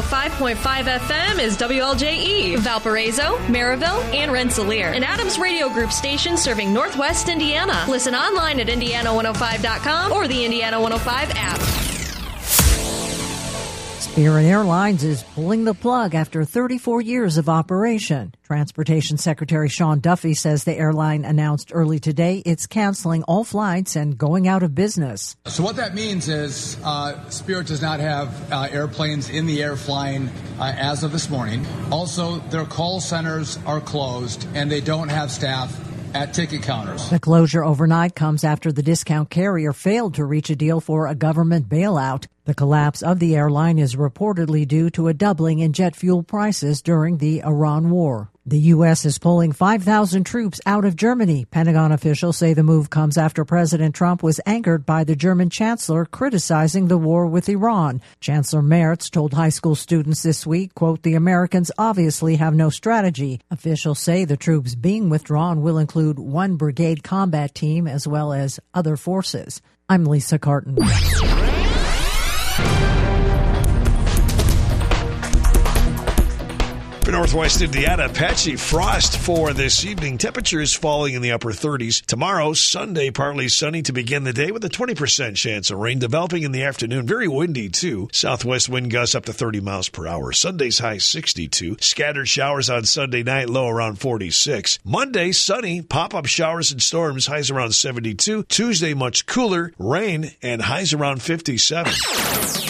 105.5 FM is WLJE, Valparaiso, Maryville, and Rensselaer, an Adams Radio Group station serving Northwest Indiana. Listen online at Indiana105.com or the Indiana 105 app. Spirit Airlines is pulling the plug after 34 years of operation. Transportation Secretary Sean Duffy says the airline announced early today it's canceling all flights and going out of business. So what that means is Spirit does not have airplanes in the air flying as of this morning. Also, their call centers are closed and they don't have staff at ticket counters. The closure overnight comes after the discount carrier failed to reach a deal for a government bailout. The collapse of the airline is reportedly due to a doubling in jet fuel prices during the Iran war. The U.S. is pulling 5,000 troops out of Germany. Pentagon officials say the move comes after President Trump was angered by the German chancellor criticizing the war with Iran. Chancellor Merz told high school students this week, quote, "The Americans obviously have no strategy." Officials say the troops being withdrawn will include one brigade combat team as well as other forces. I'm Lisa Carton. For Northwest Indiana, patchy frost for this evening. Temperatures falling in the upper 30s. Tomorrow, Sunday, partly sunny to begin the day with a 20% chance of rain developing in the afternoon. Very windy, too. Southwest wind gusts up to 30 miles per hour. Sunday's high 62. Scattered showers on Sunday night, low around 46. Monday, sunny. Pop-up showers and storms, highs around 72. Tuesday, much cooler. Rain and highs around 57.